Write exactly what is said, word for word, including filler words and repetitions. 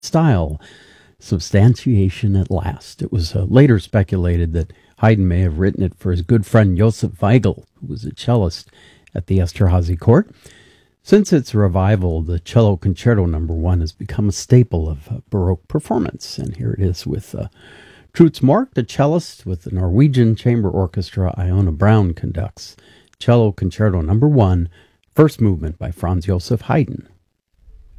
style. Substantiation at last. It was uh, later speculated that Haydn may have written it for his good friend Josef Weigl, who was a cellist at the Esterhazy court. Since its revival, the Cello Concerto Number One has become a staple of uh, Baroque performance, and here it is with uh, Truls Mork, the cellist, with the Norwegian Chamber Orchestra. Iona Brown conducts Cello Concerto Number One, first movement by Franz Joseph Haydn.